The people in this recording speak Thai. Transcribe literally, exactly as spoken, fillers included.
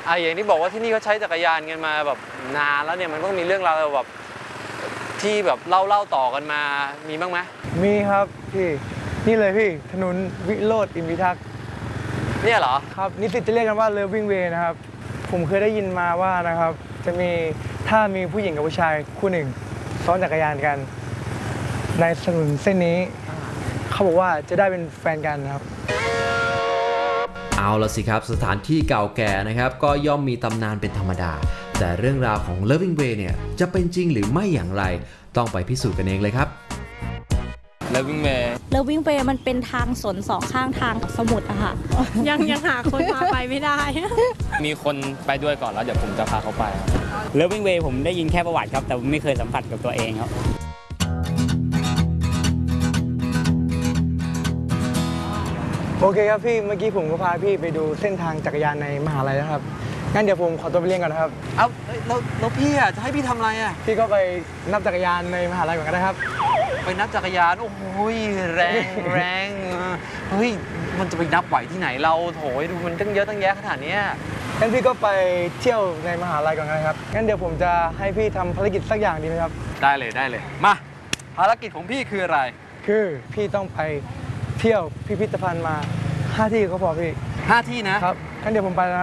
อ่ะอย่างที่บอกว่าที่นี่เขาใช้จักรยานกันมาแบบนานแล้วเนี่ยมันต้องมีเรื่องราวแบบที่แบบเล่าเล่าต่อกันมามีบ้างไหมมีครับพี่นี่เลยพี่ถนนวิโรจน์อินทรพิทักษ์เนี่ยเหรอครับนิสิตจะเรียกกันว่า Loving Way นะครับผมเคยได้ยินมาว่านะครับจะมีถ้ามีผู้หญิงกับผู้ชายคู่หนึ่งซ้อนจักรยานกันในถนนเส้นนี้เขาบอกว่าจะได้เป็นแฟนกันนะครับเอาละสิครับสถานที่เก่าแก่นะครับก็ย่อมมีตำนานเป็นธรรมดาแต่เรื่องราวของ Loving Way เนี่ยจะเป็นจริงหรือไม่อย่างไรต้องไปพิสูจน์กันเองเลยครับ Loving Way Loving Way มันเป็นทางสนสองข้างทางกับสมุทรอะค่ะยังยังหาคนพาไปไม่ได้มีคนไปด้วยก่อนแล้วเดี๋ยวผมจะพาเขาไป Loving Way ผมได้ยินแค่ประวัติครับแต่ไม่เคยสัมผัสกับตัวเองครับโอเคครับพี่เมื่อกี้ผมก็พาพี่ไปดูเส้นทางจักรยานในมหาลัยนะครับงั้นเดี๋ยวผมขอตัวไปเรียนก่อนนะครับเอ้าแล้วแล้วพี่อ่ะจะให้พี่ทำอะไรอ่ะพี่ก็ไปนับจักรยานในมหาลัยก่อนก็ได้ครับไปนับจักรยานโอ้โหแรงแรงเฮ้ยมันจะไปนับไหวที่ไหนเราโถยดูมันตั้งเยอะตั้งแยะขนาดนี้งั้นพี่ก็ไปเที่ยวในมหาลัยก่อนนะครับงั้นเดี๋ยวผมจะให้พี่ทำภารกิจสักอย่างดีไหมครับได้เลยได้เลยมาภารกิจของพี่คืออะไรคือพี่ต้องไปเที่ยวพิพิธภัณฑ์มาห้าที่ก็พอพี่ห้าที่นะครับงั้นเดี๋ยวผมไปแล้ว